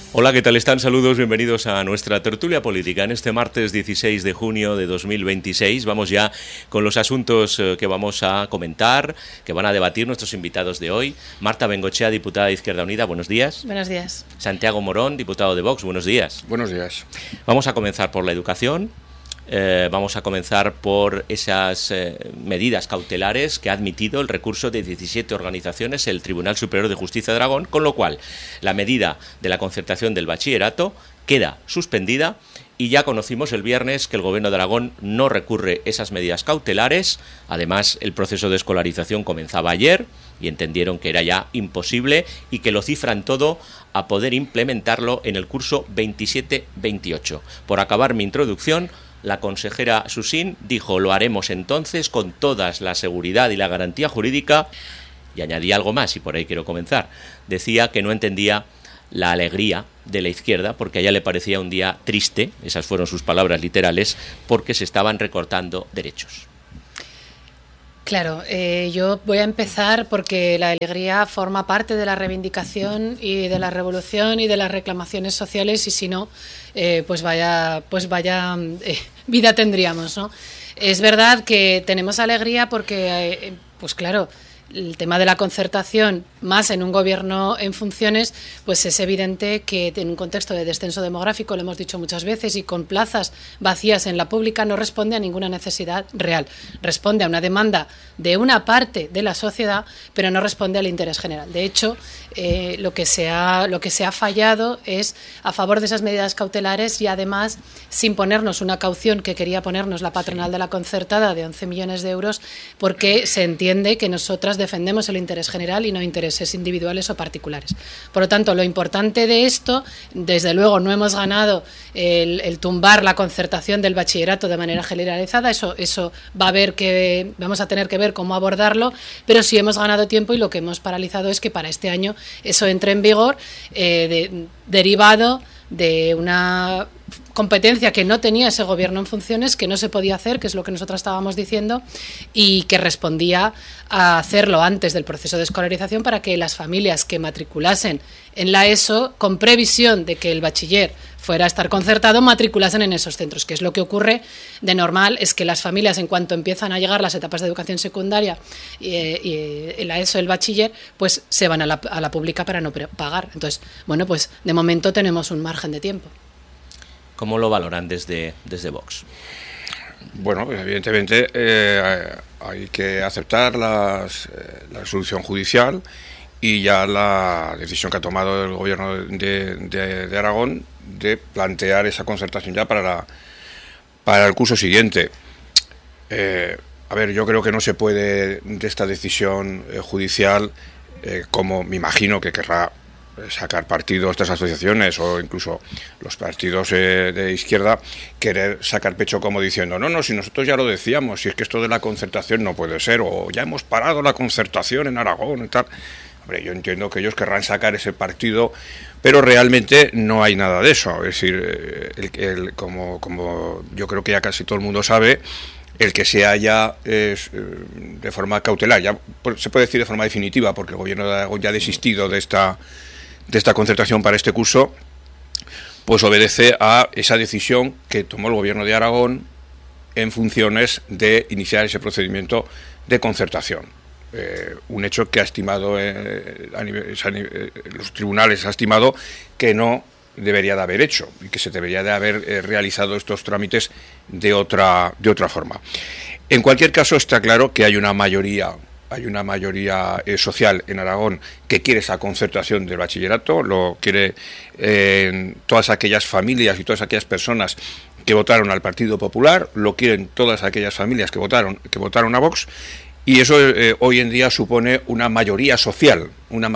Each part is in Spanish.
Hola, ¿qué tal están? Saludos, bienvenidos a nuestra tertulia política en este martes 16 de junio de 2026. Vamos ya con los asuntos que vamos a comentar, que van a debatir nuestros invitados de hoy. Marta Bengochea, diputada de Izquierda Unida, buenos días. Buenos días. Santiago Morón, diputado de Vox, buenos días. Buenos días. Vamos a comenzar por la educación. Vamos a comenzar por esas medidas cautelares que ha admitido el recurso de 17 organizaciones el Tribunal Superior de Justicia de Aragón, con lo cual la medida de la concertación del bachillerato queda suspendida y ya conocimos el viernes que el Gobierno de Aragón no recurre esas medidas cautelares. Además, el proceso de escolarización comenzaba ayer y entendieron que era ya imposible y que lo cifran todo a poder implementarlo en el curso 27-28. Por acabar mi introducción, la consejera Susín dijo: lo haremos entonces con toda la seguridad y la garantía jurídica, y añadí algo más, y por ahí quiero comenzar. Decía que no entendía la alegría de la izquierda porque a ella le parecía un día triste, esas fueron sus palabras literales, porque se estaban recortando derechos. Claro, yo voy a empezar porque la alegría forma parte de la reivindicación y de la revolución y de las reclamaciones sociales, y si no, pues vaya vida tendríamos, ¿no? Es verdad que tenemos alegría porque, pues claro, el tema de la concertación, más en un gobierno en funciones, pues es evidente que en un contexto de descenso demográfico, lo hemos dicho muchas veces, y con plazas vacías en la pública, no responde a ninguna necesidad real. Responde a una demanda de una parte de la sociedad, pero no responde al interés general. De hecho, lo que se ha fallado es a favor de esas medidas cautelares y además sin ponernos una caución que quería ponernos la patronal de la concertada de 11 millones de euros, porque se entiende que nosotras defendemos el interés general y no intereses individuales o particulares. Por lo tanto, lo importante de esto, desde luego no hemos ganado el tumbar la concertación del bachillerato de manera generalizada, eso vamos a tener que ver cómo abordarlo, pero sí hemos ganado tiempo, y lo que hemos paralizado es que para este año eso entre en vigor, derivado de una competencia que no tenía ese gobierno en funciones, que no se podía hacer, que es lo que nosotros estábamos diciendo, y que respondía a hacerlo antes del proceso de escolarización para que las familias que matriculasen en la ESO, con previsión de que el bachiller fuera a estar concertado, matriculasen en esos centros, que es lo que ocurre de normal. Es que las familias, en cuanto empiezan a llegar las etapas de educación secundaria y la ESO, el bachiller, pues se van a la pública para no pagar. Entonces, bueno, pues de momento tenemos un margen de tiempo. ¿Cómo lo valoran desde Vox? Bueno, pues evidentemente hay que aceptar la resolución judicial y ya la decisión que ha tomado el Gobierno de Aragón de plantear esa concertación ya para el curso siguiente. A ver, yo creo que no se puede de esta decisión judicial, como me imagino que querrá sacar partido estas asociaciones o incluso los partidos de izquierda, querer sacar pecho como diciendo no, si nosotros ya lo decíamos, si es que esto de la concertación no puede ser, o ya hemos parado la concertación en Aragón y tal. Hombre, yo entiendo que ellos querrán sacar ese partido, pero realmente no hay nada de eso. Es decir, como yo creo que ya casi todo el mundo sabe, el que se haya de forma cautelar, ya se puede decir de forma definitiva, porque el Gobierno de Aragón ya ha desistido de esta concertación para este curso, pues obedece a esa decisión que tomó el Gobierno de Aragón en funciones de iniciar ese procedimiento de concertación. Un hecho que ha estimado los tribunales ha estimado que no debería de haber hecho y que se debería de haber realizado estos trámites de otra forma. En cualquier caso, está claro que hay una mayoría social en Aragón que quiere esa concertación del bachillerato, lo quiere todas aquellas familias y todas aquellas personas que votaron al Partido Popular, lo quieren todas aquellas familias que votaron a Vox, y eso hoy en día supone una mayoría social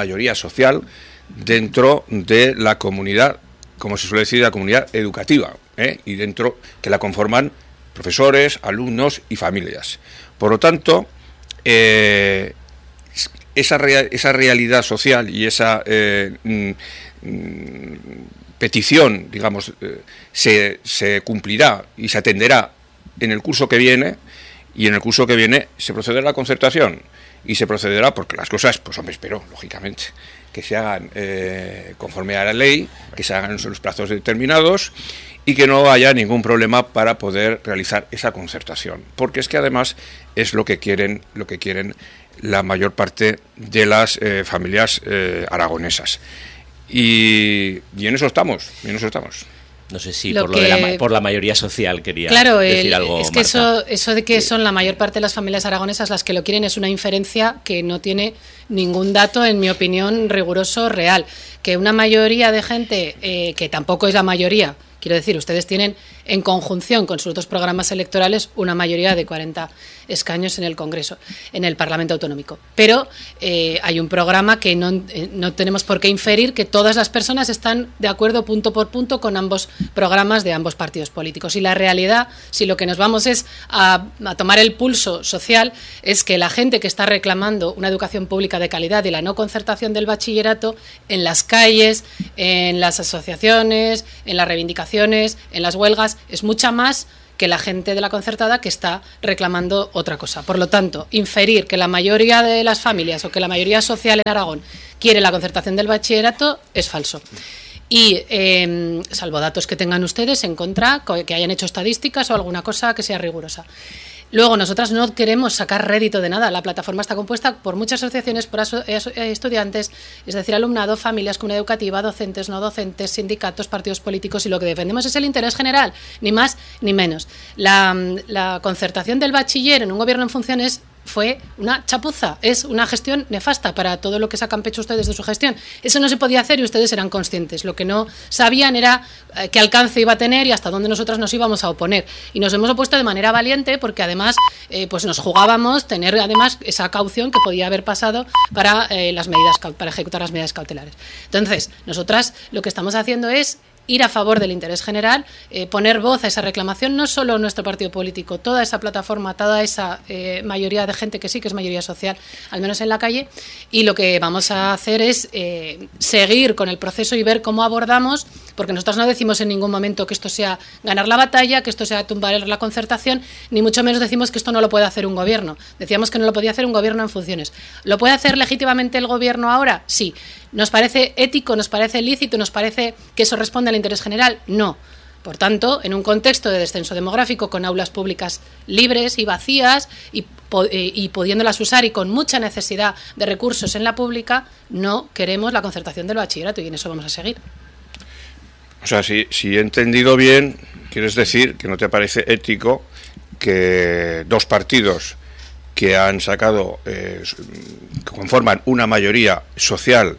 dentro de la comunidad, como se suele decir, la comunidad educativa, y dentro que la conforman profesores, alumnos y familias. Por lo tanto, esa realidad social y esa petición, digamos, se cumplirá y se atenderá en el curso que viene, y en el curso que viene se procederá a la concertación, y se procederá porque las cosas, pues hombre, espero, lógicamente, que se hagan conforme a la ley, que se hagan en los plazos determinados y que no haya ningún problema para poder realizar esa concertación, porque es que además es lo que quieren la mayor parte de las familias aragonesas. Y en eso estamos. No sé si por la mayoría social quería decir algo. Es que Marta. eso de que son la mayor parte de las familias aragonesas las que lo quieren es una inferencia que no tiene ningún dato, en mi opinión, riguroso, real. Que una mayoría de gente, que tampoco es la mayoría, quiero decir, ustedes tienen en conjunción con sus otros programas electorales una mayoría de 40 escaños en el Congreso, en el Parlamento Autonómico. Pero hay un programa que no tenemos por qué inferir que todas las personas están de acuerdo punto por punto con ambos programas de ambos partidos políticos. Y la realidad, si lo que nos vamos es a tomar el pulso social, es que la gente que está reclamando una educación pública de calidad y la no concertación del bachillerato, en las calles, en las asociaciones, en las reivindicaciones, en las huelgas, es mucha más que la gente de la concertada que está reclamando otra cosa. Por lo tanto, inferir que la mayoría de las familias o que la mayoría social en Aragón quiere la concertación del bachillerato es falso. Y salvo datos que tengan ustedes en contra, que hayan hecho estadísticas o alguna cosa que sea rigurosa. Luego, nosotras no queremos sacar rédito de nada. La plataforma está compuesta por muchas asociaciones, por estudiantes, es decir, alumnado, familias, comunidad educativa, docentes, no docentes, sindicatos, partidos políticos, y lo que defendemos es el interés general, ni más ni menos. La concertación del bachiller en un gobierno en funciones fue una chapuza, es una gestión nefasta para todo lo que sacan pecho ustedes de su gestión. Eso no se podía hacer y ustedes eran conscientes. Lo que no sabían era qué alcance iba a tener y hasta dónde nosotras nos íbamos a oponer. Y nos hemos opuesto de manera valiente porque además pues nos jugábamos tener además esa caución que podía haber pasado para ejecutar las medidas cautelares. Entonces, nosotras lo que estamos haciendo es ir a favor del interés general, poner voz a esa reclamación, no solo nuestro partido político, toda esa plataforma, toda esa mayoría de gente que sí que es mayoría social, al menos en la calle, y lo que vamos a hacer es seguir con el proceso y ver cómo abordamos, porque nosotros no decimos en ningún momento que esto sea ganar la batalla, que esto sea tumbar la concertación, ni mucho menos decimos que esto no lo puede hacer un gobierno. Decíamos que no lo podía hacer un gobierno en funciones. ¿Lo puede hacer legítimamente el gobierno ahora? Sí. ¿Nos parece ético, nos parece lícito, nos parece que eso responde al interés general? No. Por tanto, en un contexto de descenso demográfico, con aulas públicas libres y vacías y pudiéndolas usar y con mucha necesidad de recursos en la pública, no queremos la concertación del bachillerato y en eso vamos a seguir. O sea, si he entendido bien, quieres decir que no te parece ético que dos partidos que han sacado, que conforman una mayoría social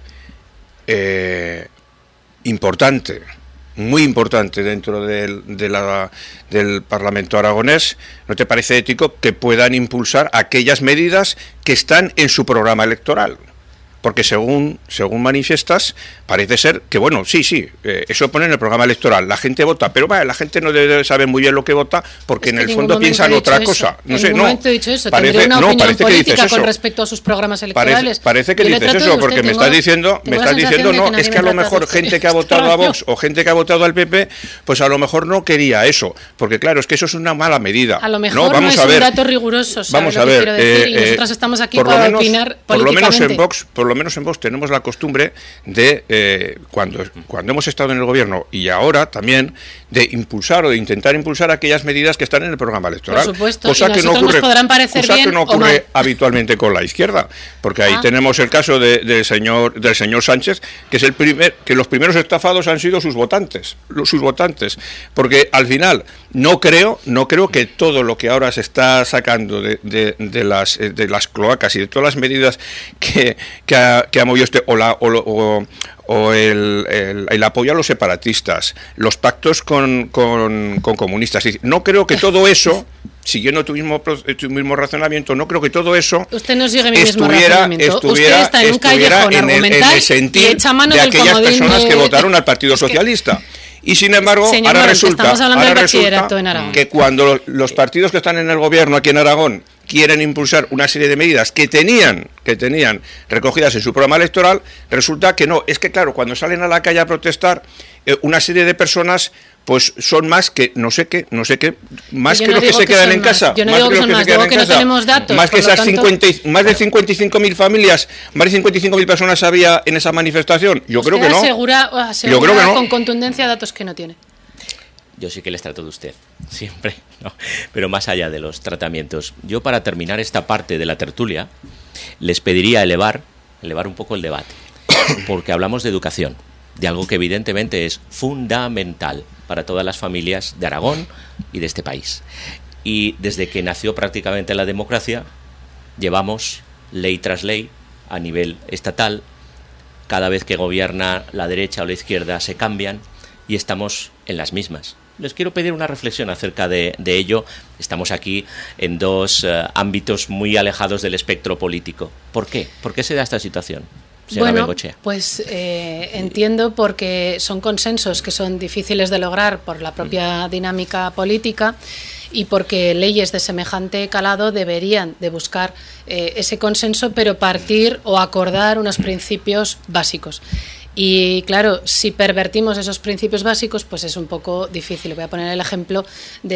importante, muy importante dentro del Parlamento aragonés, ¿no te parece ético que puedan impulsar aquellas medidas que están en su programa electoral? Porque según manifiestas, parece ser que, bueno, sí, eso pone en el programa electoral, la gente vota, pero la gente no debe saber muy bien lo que vota porque en el fondo piensan otra cosa. No sé, no. He dicho eso. Tendré una opinión política con respecto a sus programas electorales. Parece que dices eso, porque me estás diciendo, no, es que a lo mejor gente que ha votado a Vox o gente que ha votado al PP, pues a lo mejor no quería eso, porque claro, es que eso es una mala medida. A lo mejor no es un dato riguroso, vamos a ver, y nosotras estamos aquí para opinar políticamente. Por lo menos en Vox tenemos la costumbre de, cuando hemos estado en el gobierno y ahora también, de impulsar o de intentar impulsar aquellas medidas que están en el programa electoral. Por supuesto, cosa que no ocurre o habitualmente con la izquierda, porque ahí tenemos el caso del señor Sánchez, que es que los primeros estafados han sido sus votantes, porque al final no creo que todo lo que ahora se está sacando de las cloacas y de todas las medidas que ha movido o el apoyo a los separatistas, los pactos con comunistas. No creo que todo eso, siguiendo tu mismo razonamiento, no creo que todo eso usted no sigue mi mismo razonamiento. Usted está en un callejón argumental el sentir y echa mano de del aquellas comodín personas que votaron al Partido Socialista. Y sin embargo, ahora resulta que cuando los partidos que están en el gobierno aquí en Aragón quieren impulsar una serie de medidas que tenían recogidas en su programa electoral, resulta que no. Es que claro, cuando salen a la calle a protestar, una serie de personas pues son más que no sé qué, más que no los que se quedan en casa. Yo no digo que son más, digo que no tenemos datos. Más que esas 50, más de 55.000 familias, más de 55.000 personas había en esa manifestación. Yo creo que no. Asegura Yo creo que no. Con contundencia datos que no tiene. Yo sí que les trato de usted, siempre, ¿no? Pero más allá de los tratamientos. Yo, para terminar esta parte de la tertulia, les pediría elevar un poco el debate, porque hablamos de educación, de algo que evidentemente es fundamental para todas las familias de Aragón y de este país. Y desde que nació prácticamente la democracia, llevamos ley tras ley a nivel estatal. Cada vez que gobierna la derecha o la izquierda se cambian y estamos en las mismas. Les quiero pedir una reflexión acerca de ello. Estamos aquí en dos ámbitos muy alejados del espectro político. ¿Por qué? ¿Por qué se da esta situación, señora Bengoechea? Pues entiendo porque son consensos que son difíciles de lograr por la propia dinámica política y porque leyes de semejante calado deberían de buscar ese consenso, pero partir o acordar unos principios básicos. Y claro, si pervertimos esos principios básicos, pues es un poco difícil. Voy a poner el ejemplo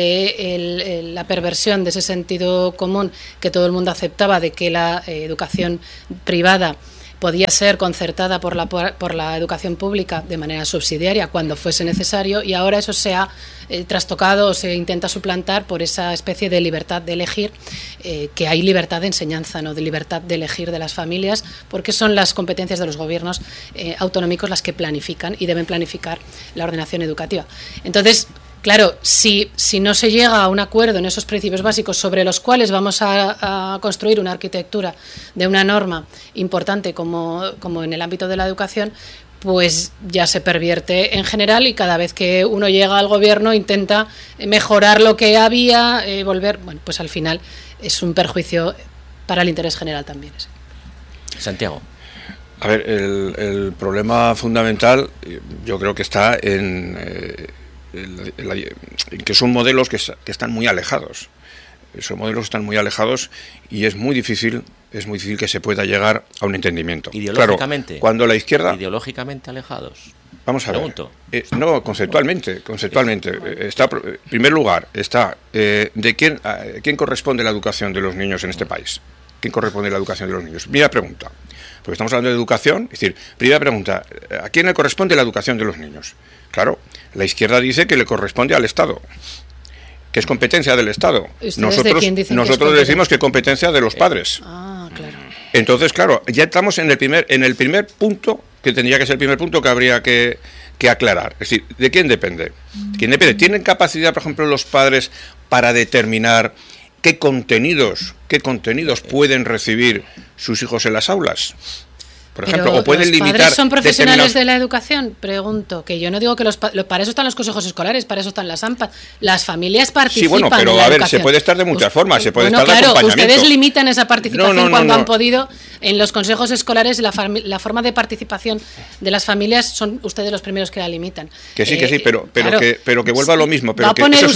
de la perversión de ese sentido común que todo el mundo aceptaba, de que la educación privada podía ser concertada por la educación pública de manera subsidiaria cuando fuese necesario, y ahora eso se ha trastocado o se intenta suplantar por esa especie de libertad de elegir, que hay libertad de enseñanza, no de libertad de elegir de las familias, porque son las competencias de los gobiernos autonómicos las que planifican y deben planificar la ordenación educativa. Entonces, claro, si no se llega a un acuerdo en esos principios básicos sobre los cuales vamos a construir una arquitectura de una norma importante como en el ámbito de la educación, pues ya se pervierte en general y cada vez que uno llega al gobierno intenta mejorar lo que había, volver, bueno, pues al final es un perjuicio para el interés general también. Santiago. A ver, el problema fundamental yo creo que está en que son modelos que están muy alejados. Esos modelos están muy alejados y es muy difícil que se pueda llegar a un entendimiento. Ideológicamente. Claro, cuando la izquierda... Ideológicamente alejados. Vamos a ver. No, conceptualmente. Está, en primer lugar, está de quién corresponde la educación de los niños en este país. ¿Quién corresponde la educación de los niños? Primera pregunta. Porque estamos hablando de educación, es decir, primera pregunta, ¿a quién le corresponde la educación de los niños? Claro, la izquierda dice que le corresponde al Estado, que es competencia del Estado. Nosotros decimos que es competencia de los padres. Claro. Entonces, claro, ya estamos en el primer punto, que tendría que ser el primer punto que habría que aclarar. Es decir, ¿de quién depende? ¿Quién depende? ¿Tienen capacidad, por ejemplo, los padres para determinar qué contenidos pueden recibir sus hijos en las aulas? Por ejemplo, o pueden limitar... ¿Los padres son profesionales de la educación? Pregunto, que yo no digo que para eso están los consejos escolares, para eso están las AMPA. Las familias participan. Sí, bueno, pero en la educación. Se puede estar de muchas formas, se puede estar de claro, acompañamiento. Ustedes limitan esa participación cuando han podido. En los consejos escolares la forma de participación de las familias son ustedes los primeros que la limitan. Que sí, pero que vuelva a lo mismo. Pero ¿Va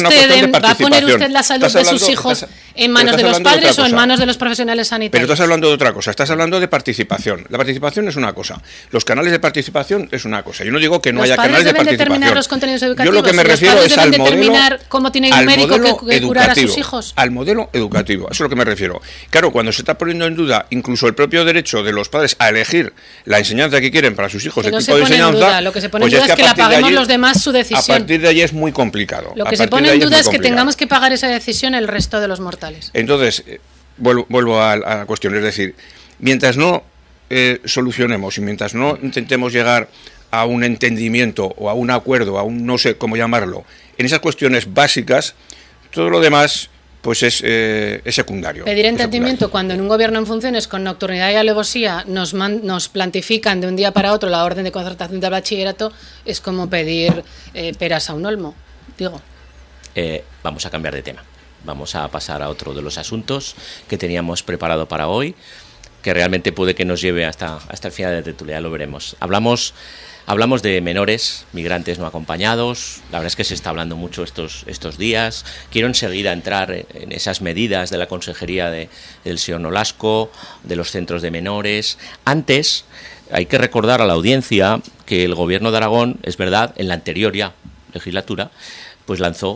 a poner usted la salud de sus hijos en manos de los padres o en manos de los profesionales sanitarios? Pero estás hablando de otra cosa, estás hablando de participación. La participación es una cosa, los canales de participación es una cosa. Yo no digo que no haya canales de participación. ¿Los padres deben determinar los contenidos educativos? Yo lo que me refiero es al modelo, determinar cómo tiene un médico que curar a sus hijos. Al modelo educativo, eso es lo que me refiero. Claro, cuando se está poniendo en duda incluso el propio derecho de los padres a elegir la enseñanza que quieren para sus hijos, el tipo de enseñanza, lo que se pone en duda es que la paguemos los demás su decisión. A partir de ahí es muy complicado. Lo que se pone en duda es que tengamos que pagar esa decisión el resto de los mortales. Entonces, vuelvo a la cuestión, es decir, mientras no solucionemos y mientras no intentemos llegar a un entendimiento o a un acuerdo, a un no sé cómo llamarlo, en esas cuestiones básicas, todo lo demás pues es secundario. Pedir entendimiento cuando en un gobierno en funciones con nocturnidad y alevosía nos plantifican de un día para otro la orden de concertación del bachillerato es como pedir peras a un olmo, digo. Vamos a cambiar de tema. Vamos a pasar a otro de los asuntos que teníamos preparado para hoy, que realmente puede que nos lleve hasta el final de la tertulia, lo veremos. Hablamos de menores, migrantes no acompañados. La verdad es que se está hablando mucho estos días. Quiero enseguida entrar en esas medidas de la Consejería del señor Nolasco, de los centros de menores. Antes, hay que recordar a la audiencia que el Gobierno de Aragón, es verdad, en la anterior ya legislatura, pues lanzó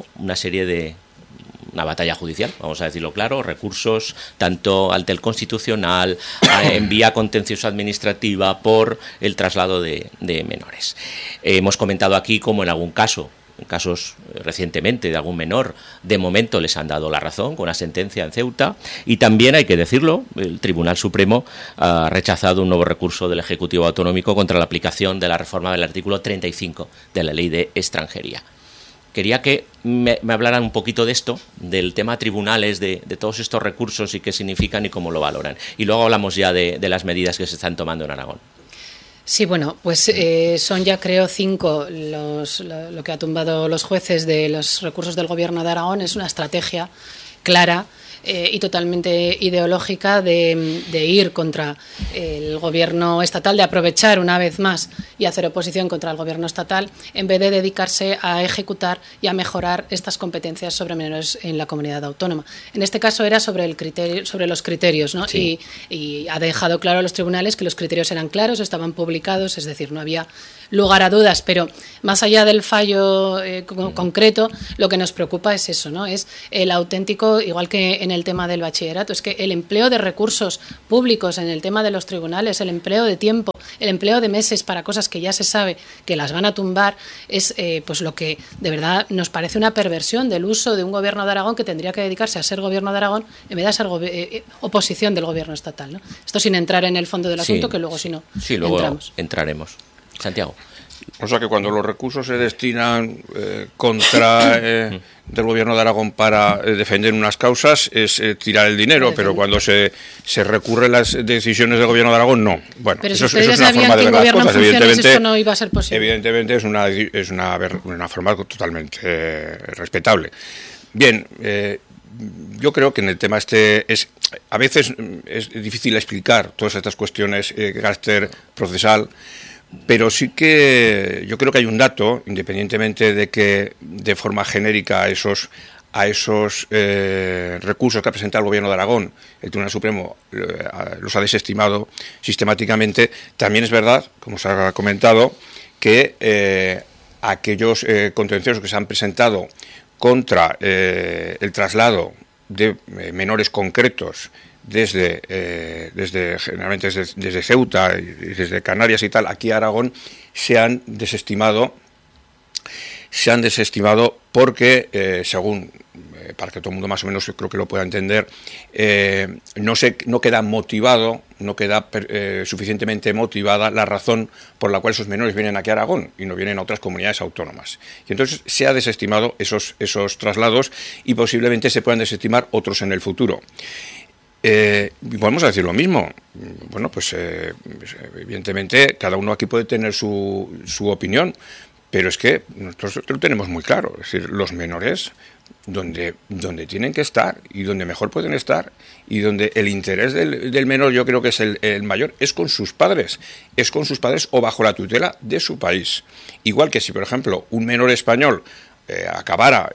una batalla judicial, vamos a decirlo claro, recursos tanto ante el Constitucional, en vía contencioso administrativa por el traslado de menores. Hemos comentado aquí cómo en algún caso, en casos recientemente de algún menor, de momento les han dado la razón con una sentencia en Ceuta, y también hay que decirlo, el Tribunal Supremo ha rechazado un nuevo recurso del Ejecutivo Autonómico contra la aplicación de la reforma del artículo 35 de la Ley de Extranjería. Quería que me hablaran un poquito de esto, del tema tribunales, de todos estos recursos y qué significan y cómo lo valoran. Y luego hablamos ya de las medidas que se están tomando en Aragón. Sí, bueno, pues son ya creo 5 lo que ha tumbado los jueces de los recursos del Gobierno de Aragón. Es una estrategia clara y totalmente ideológica de ir contra el Gobierno estatal, de aprovechar una vez más y hacer oposición contra el Gobierno estatal, en vez de dedicarse a ejecutar y a mejorar estas competencias sobre menores en la comunidad autónoma. En este caso era sobre los criterios, ¿no? Sí. Y ha dejado claro a los tribunales que los criterios eran claros, estaban publicados, es decir, no había lugar a dudas, pero más allá del fallo concreto, lo que nos preocupa es eso, ¿no? Es el auténtico, igual que en el tema del bachillerato, es que el empleo de recursos públicos en el tema de los tribunales, el empleo de tiempo, el empleo de meses para cosas que ya se sabe que las van a tumbar, es pues lo que de verdad nos parece una perversión del uso de un Gobierno de Aragón que tendría que dedicarse a ser Gobierno de Aragón en vez de ser oposición del Gobierno estatal, ¿no? Esto sin entrar en el fondo del asunto, que luego si no luego entraremos. Santiago. O sea que cuando los recursos se destinan contra del Gobierno de Aragón para defender unas causas es tirar el dinero, pero cuando se recurren las decisiones del Gobierno de Aragón, no. Bueno, pero eso, si eso es una forma de ver las cosas. Evidentemente, eso no iba a ser posible. Evidentemente es una forma totalmente respetable. Bien, yo creo que en el tema a veces es difícil explicar todas estas cuestiones de carácter procesal, pero sí que yo creo que hay un dato, independientemente de que de forma genérica a esos recursos que ha presentado el Gobierno de Aragón, el Tribunal Supremo los ha desestimado sistemáticamente. También es verdad, como se ha comentado, que aquellos contenciosos que se han presentado contra el traslado de menores concretos generalmente desde Ceuta y desde Canarias y tal, aquí a Aragón, se han desestimado porque, según, para que todo el mundo más o menos creo que lo pueda entender, no queda suficientemente motivada la razón por la cual esos menores vienen aquí a Aragón y no vienen a otras comunidades autónomas. Y entonces se ha desestimado esos traslados y posiblemente se puedan desestimar otros en el futuro. Podemos decir lo mismo. Bueno, pues evidentemente cada uno aquí puede tener su opinión, pero es que nosotros lo tenemos muy claro. Es decir, los menores donde tienen que estar y donde mejor pueden estar y donde el interés del menor, yo creo que es el mayor, es con sus padres o bajo la tutela de su país. Igual que si, por ejemplo, un menor español acabara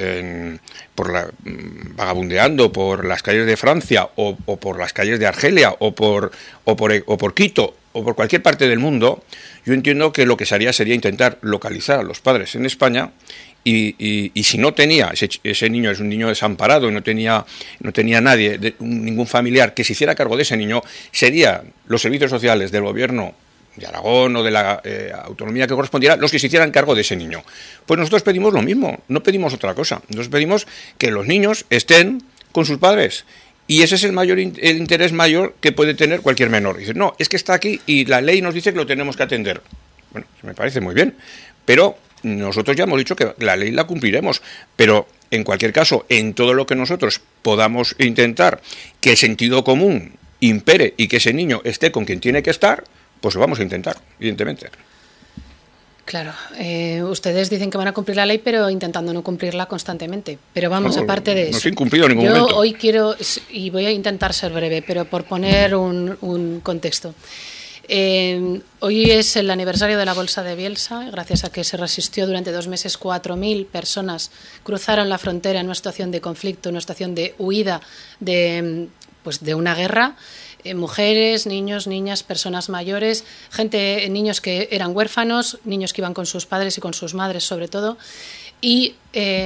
vagabundeando por las calles de Francia o por las calles de Argelia o por Quito o por cualquier parte del mundo, yo entiendo que lo que se haría sería intentar localizar a los padres en España y si no tenía, ese niño es un niño desamparado y no tenía nadie, ningún familiar que se hiciera cargo de ese niño, serían los servicios sociales del Gobierno de Aragón o de la autonomía que correspondiera los que se hicieran cargo de ese niño. Pues nosotros pedimos lo mismo, no pedimos otra cosa. Nosotros pedimos que los niños estén con sus padres. Y ese es el interés mayor que puede tener cualquier menor. Dice, no, es que está aquí y la ley nos dice que lo tenemos que atender. Bueno, me parece muy bien, pero nosotros ya hemos dicho que la ley la cumpliremos, pero en cualquier caso, en todo lo que nosotros podamos intentar que el sentido común impere y que ese niño esté con quien tiene que estar, pues lo vamos a intentar, evidentemente. Claro, ustedes dicen que van a cumplir la ley, pero intentando no cumplirla constantemente. Pero vamos, aparte de eso. No se ha incumplido en ningún momento. Yo hoy quiero, y voy a intentar ser breve, pero por poner un contexto. Hoy es el aniversario de la Bolsa de Bielsa, gracias a que se resistió durante 2 meses, 4.000 personas cruzaron la frontera en una situación de conflicto, en una situación de huida de una guerra. mujeres, niños, niñas, personas mayores, niños que eran huérfanos, niños que iban con sus padres y con sus madres sobre todo. Y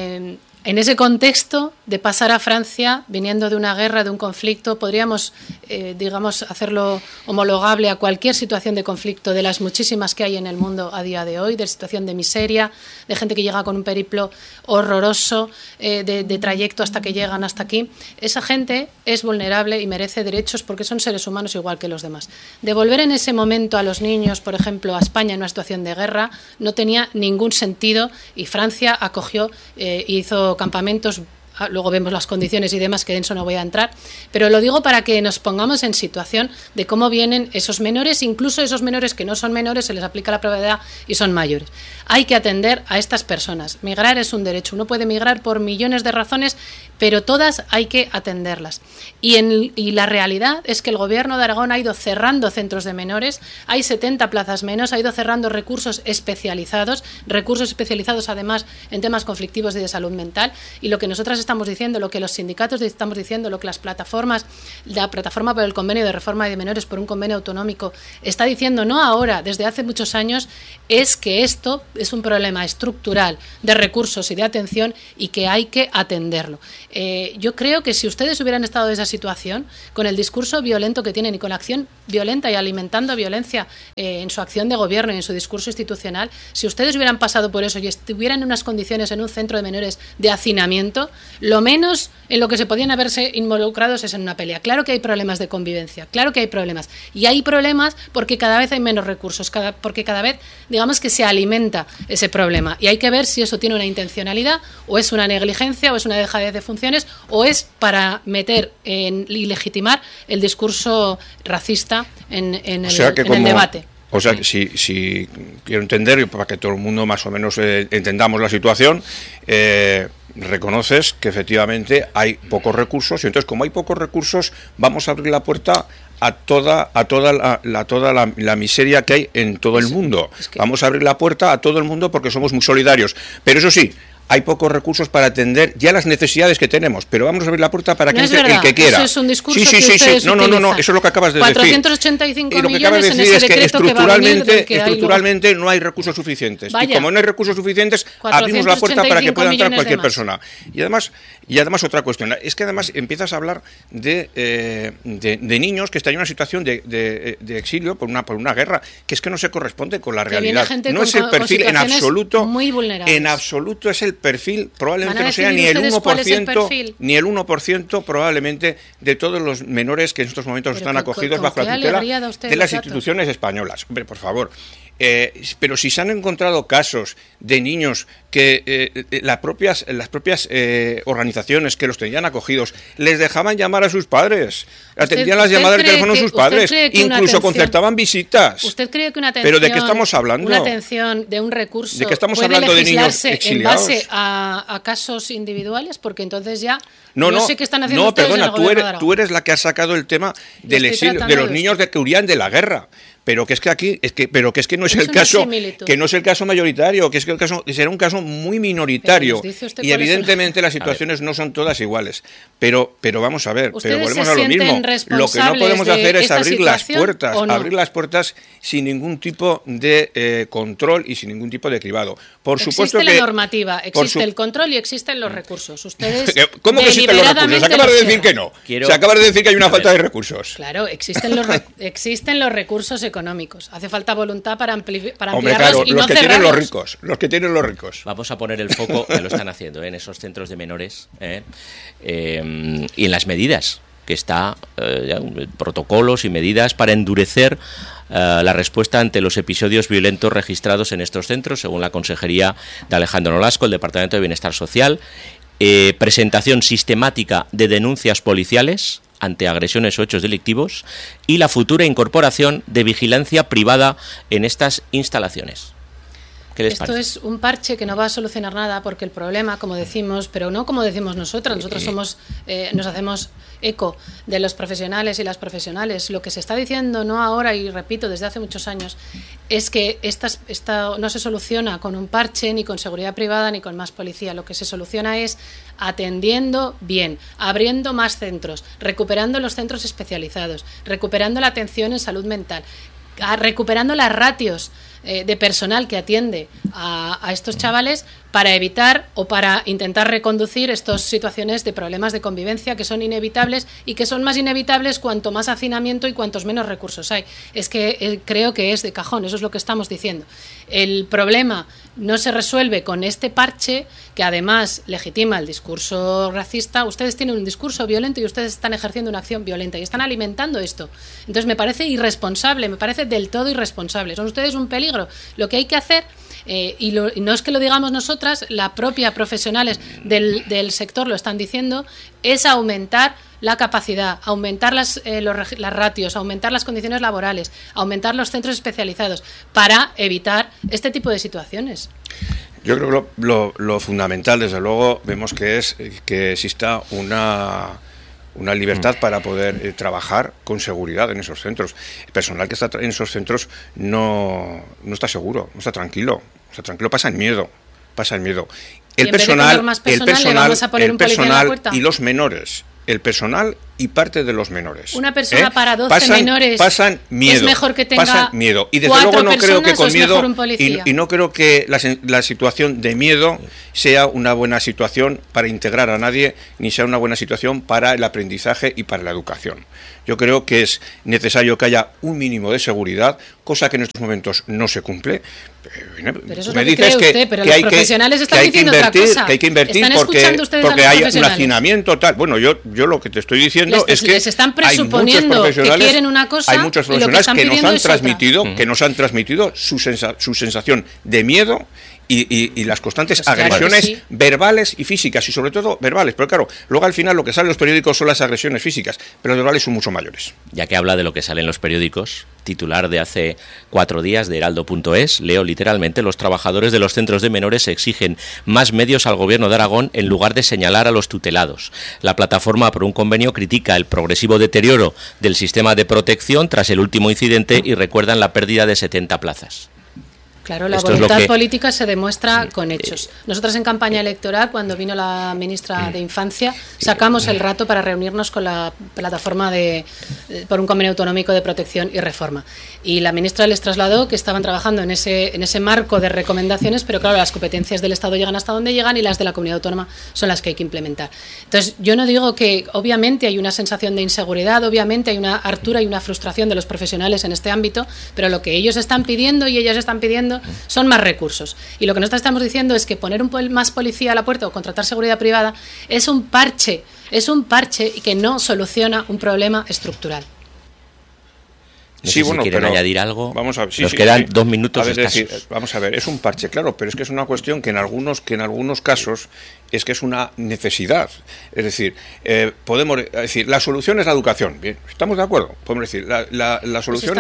en ese contexto de pasar a Francia, viniendo de una guerra, de un conflicto, podríamos, digamos, hacerlo homologable a cualquier situación de conflicto de las muchísimas que hay en el mundo a día de hoy, de situación de miseria, de gente que llega con un periplo horroroso, de trayecto hasta que llegan hasta aquí. Esa gente es vulnerable y merece derechos porque son seres humanos igual que los demás. Devolver en ese momento a los niños, por ejemplo, a España en una situación de guerra, no tenía ningún sentido, y Francia acogió e hizo campamentos. Luego vemos las condiciones y demás, que en eso no voy a entrar, pero lo digo para que nos pongamos en situación de cómo vienen esos menores, incluso esos menores que no son menores, se les aplica la prueba de edad y son mayores. Hay que atender a estas personas. Migrar es un derecho. Uno puede migrar por millones de razones, pero todas hay que atenderlas. Y la realidad es que el Gobierno de Aragón ha ido cerrando centros de menores, hay 70 plazas menos, ha ido cerrando recursos especializados además en temas conflictivos y de salud mental, y lo que nosotras estamos diciendo, lo que los sindicatos estamos diciendo, lo que las plataformas, la plataforma por el convenio de reforma de menores por un convenio autonómico está diciendo, no ahora, desde hace muchos años, es que esto es un problema estructural de recursos y de atención y que hay que atenderlo. Yo creo que si ustedes hubieran estado en esa situación, con el discurso violento que tienen y con la acción violenta y alimentando violencia en su acción de gobierno y en su discurso institucional, si ustedes hubieran pasado por eso y estuvieran en unas condiciones en un centro de menores de hacinamiento, lo menos en lo que se podían haberse involucrados es en una pelea. Claro que hay problemas de convivencia, claro que hay problemas. Y hay problemas porque cada vez hay menos recursos, porque cada vez, digamos que se alimenta ese problema. Y hay que ver si eso tiene una intencionalidad, o es una negligencia, o es una dejadez de funciones, o es para meter y legitimar el discurso racista en el debate. O sea, que si quiero entender, para que todo el mundo más o menos entendamos la situación, reconoces que efectivamente hay pocos recursos, y entonces como hay pocos recursos vamos a abrir la puerta a toda la miseria que hay en todo el mundo. Vamos a abrir la puerta a todo el mundo porque somos muy solidarios. Pero eso sí, hay pocos recursos para atender ya las necesidades que tenemos, pero vamos a abrir la puerta para que entre el que quiera. Eso es un discurso sí. No, eso es lo que acabas de 485 decir. Y lo que acabas de decir es que estructuralmente no hay recursos suficientes. Vaya. Y como no hay recursos suficientes, abrimos la puerta para que pueda entrar cualquier persona. Y además otra cuestión, es que además empiezas a hablar de niños que están en una situación de exilio por una guerra, que es que no se corresponde con la realidad. No es el perfil en absoluto, es el perfil, probablemente no sea ni el 1% probablemente de todos los menores que en estos momentos están acogidos bajo la tutela de las instituciones españolas. Hombre, por favor. Pero si se han encontrado casos de niños que las propias organizaciones que los tenían acogidos les dejaban llamar a sus padres, atendían las llamadas del teléfono de sus padres, incluso concertaban visitas. ¿Usted cree que una atención, ¿pero de qué estamos hablando? Una atención de un recurso ¿de qué estamos hablando de niños exiliados? En base a casos individuales? Porque entonces ya no sé qué están haciendo ustedes perdona, en el Gobierno de Aragón. tú eres la que has sacado el tema del exilio, de los niños que huían de la guerra. Pero que es que aquí no es el caso, que no es el caso mayoritario, que es que el caso será un caso muy minoritario, y evidentemente las situaciones no son todas iguales. Pero vamos a ver, pero volvemos a lo mismo. Lo que no podemos hacer es abrir las puertas sin ningún tipo de control y sin ningún tipo de cribado. Por supuesto que existe la normativa, existe el control y existen los recursos. Ustedes ¿cómo que existen los recursos? Se acaba de decir que no. Se acaba de decir que hay una falta de recursos. Claro, existen los recursos económicos. Hace falta voluntad para ampliarlos. Hombre, claro, y no los que tienen los ricos. Vamos a poner el foco, que lo están haciendo en esos centros de menores, y en las medidas que está, protocolos y medidas para endurecer la respuesta ante los episodios violentos registrados en estos centros, según la Consejería de Alejandro Nolasco, el Departamento de Bienestar Social. Presentación sistemática de denuncias policiales ante agresiones o hechos delictivos y la futura incorporación de vigilancia privada en estas instalaciones. ¿Qué les Esto parece? es un parche que no va a solucionar nada, porque el problema, como decimos, pero no como decimos nosotros nos hacemos eco de los profesionales y las profesionales. Lo que se está diciendo, no ahora y repito, desde hace muchos años, es que esta no se soluciona con un parche, ni con seguridad privada, ni con más policía. Lo que se soluciona es atendiendo bien, abriendo más centros, recuperando los centros especializados, recuperando la atención en salud mental, recuperando las ratios de personal que atiende a estos chavales para evitar o para intentar reconducir estas situaciones de problemas de convivencia que son inevitables y que son más inevitables cuanto más hacinamiento y cuantos menos recursos hay. Es que creo que es de cajón, eso es lo que estamos diciendo. El problema no se resuelve con este parche que además legitima el discurso racista. Ustedes tienen un discurso violento y ustedes están ejerciendo una acción violenta y están alimentando esto. Entonces me parece irresponsable, me parece del todo irresponsable. Son ustedes un peligro. Lo que hay que hacer, y no es que lo digamos nosotras, la propia profesionales del sector lo están diciendo, es aumentar la capacidad, aumentar las ratios, aumentar las condiciones laborales, aumentar los centros especializados para evitar este tipo de situaciones. Yo creo que lo fundamental, desde luego, vemos que es que exista una libertad para poder trabajar con seguridad en esos centros. El personal que está en esos centros no está seguro, no está tranquilo, pasa en miedo. El personal y los menores. El personal y parte de los menores. Una persona para 12 menores pasan miedo, es mejor que tenga y desde luego no creo que con miedo y no creo que la situación de miedo sea una buena situación para integrar a nadie, ni sea una buena situación para el aprendizaje y para la educación. Yo creo que es necesario que haya un mínimo de seguridad, cosa que en estos momentos no se cumple. Pero eso es me dices pero los profesionales están diciendo otra cosa. Que hay que invertir porque hay un hacinamiento tal. Bueno, yo lo que te estoy diciendo es que les están presuponiendo que quieren una cosa. Hay muchos profesionales que nos han transmitido su sensación de miedo y las constantes agresiones verbales y físicas, y sobre todo verbales. Pero claro, luego al final lo que sale en los periódicos son las agresiones físicas, pero las verbales son mucho mayores. Ya que habla de lo que sale en los periódicos, titular de hace 4 días de Heraldo.es, leo literalmente: los trabajadores de los centros de menores exigen más medios al gobierno de Aragón en lugar de señalar a los tutelados. La plataforma por un convenio critica el progresivo deterioro del sistema de protección tras el último incidente y recuerdan la pérdida de 70 plazas. Claro, la voluntad política se demuestra con hechos. Nosotras en campaña electoral, cuando vino la ministra de Infancia, sacamos el rato para reunirnos con la plataforma por un convenio autonómico de protección y reforma. Y la ministra les trasladó que estaban trabajando en ese marco de recomendaciones, pero claro, las competencias del Estado llegan hasta donde llegan y las de la comunidad autónoma son las que hay que implementar. Entonces, yo no digo que obviamente hay una sensación de inseguridad, obviamente hay una hartura y una frustración de los profesionales en este ámbito, pero lo que ellos están pidiendo y ellas están pidiendo son más recursos. Y lo que nosotros estamos diciendo es que poner más policía a la puerta o contratar seguridad privada es un parche y que no soluciona un problema estructural. No sé si quieren añadir algo. Vamos a ver, nos quedan 2 minutos vamos a ver, es un parche, claro, pero es que es una cuestión que en algunos casos es que es una necesidad. Es decir, podemos decir, la solución es la educación. Bien, ¿estamos de acuerdo? Podemos decir, la solución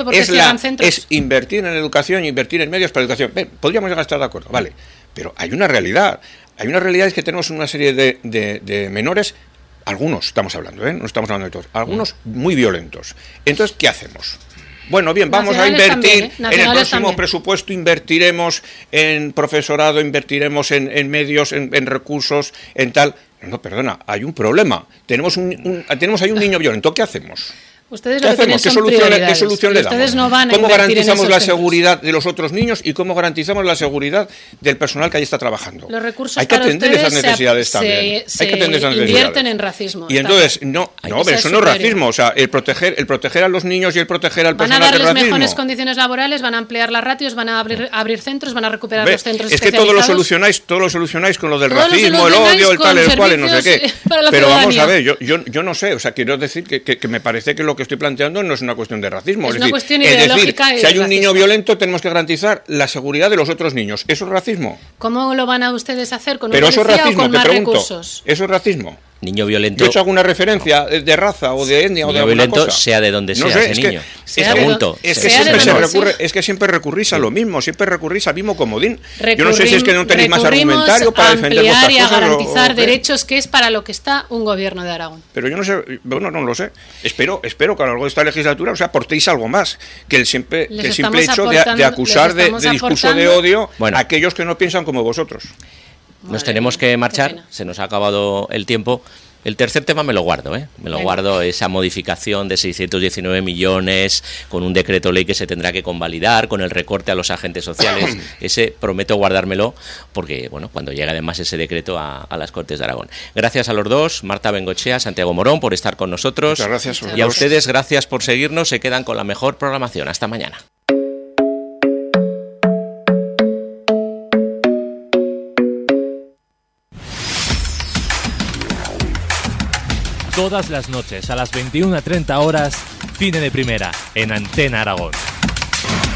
es invertir en educación y invertir en medios para educación. Bien, podríamos llegar a estar de acuerdo, vale. Pero hay una realidad. Es que tenemos una serie de menores. Algunos estamos hablando, no estamos hablando de todos. Algunos muy violentos. Entonces, ¿qué hacemos? Bueno, bien, vamos a invertir en el próximo presupuesto, invertiremos en profesorado, invertiremos en medios, en recursos, en tal. No, perdona, hay un problema. Tenemos ahí un niño violento. ¿Qué hacemos? Ustedes lo que tienen son prioridades. ¿Qué solución le damos? No van a ¿Cómo garantizamos la centros? seguridad de los otros niños y cómo garantizamos la seguridad del personal que ahí está trabajando? Los recursos hay que atender esas necesidades también. Hay que atender esas necesidades. Invierten en racismo. Y entonces, pero eso no es racismo. O sea, el proteger a los niños y el proteger al personal de racismo. Van a darles mejores condiciones laborales, van a ampliar las ratios, van a abrir centros, van a recuperar los centros especializados. Es que todo lo solucionáis con lo del racismo, el odio, el tal, el cual, no sé qué. Pero vamos a ver, yo no sé. O sea, quiero decir que me parece que lo que estoy planteando no es una cuestión de racismo. Es una cuestión ideológica. Es decir, si hay un niño violento, tenemos que garantizar la seguridad de los otros niños. ¿Eso es racismo? ¿Cómo lo van a ustedes hacer? ¿Con un policía o con más recursos? ¿Eso es racismo? Niño violento. Yo he hecho alguna referencia de raza o de etnia o de alguna violento, cosa. sea de donde sea, no sé, ese niño. Es que siempre recurrís a lo mismo, siempre recurrís al mismo comodín. Yo no sé si es que no tenéis más argumentario para defender vuestras cosas. Y a garantizar derechos, que es para lo que está un gobierno de Aragón. Pero yo no sé, bueno, no lo sé. Espero que a lo largo de esta legislatura, aportéis algo más que el simple hecho de acusar de discurso de odio a aquellos que no piensan como vosotros. Nos tenemos que marchar, se nos ha acabado el tiempo. El tercer tema me lo guardo, me lo guardo, esa modificación de 619 millones con un decreto ley que se tendrá que convalidar, con el recorte a los agentes sociales. Ese prometo guardármelo porque, bueno, cuando llegue además ese decreto a las Cortes de Aragón. Gracias a los dos, Marta Bengoechea, Santiago Morón, por estar con nosotros. Muchas gracias. Y a ustedes, gracias por seguirnos. Se quedan con la mejor programación. Hasta mañana. Todas las noches a las 21:30 horas, Cine de Primera, en Antena Aragón.